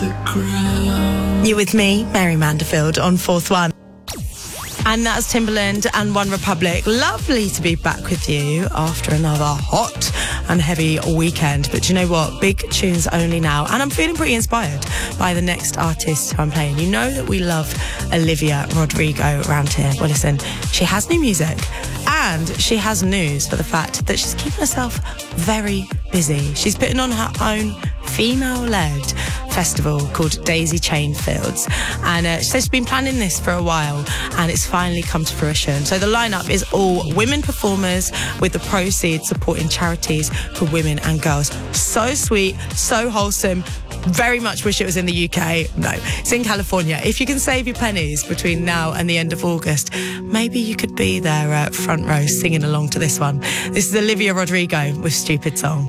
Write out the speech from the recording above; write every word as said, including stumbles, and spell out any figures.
the ground. You with me, Mary Manderfield, on Fourth One. And that's Timbaland and One Republic. Lovely to be back with you after another hot and heavy weekend. But do you know what? Big tunes only now. And I'm feeling pretty inspired by the next artist who I'm playing. You know that we love Olivia Rodrigo around here. Well, listen, she has new music and she has news for the fact that she's keeping herself very busy. She's putting on her own female-led festival called Daisy Chain Fields, and uh, she says she's been planning this for a while and it's finally come to fruition. So the lineup is all women performers, with the proceeds supporting charities for women and girls. So sweet, so wholesome. Very much wish it was in the U K. No, it's in California. If you can save your pennies between now and the end of August, maybe you could be there uh, front row singing along to this one. This is Olivia Rodrigo with Stupid Song.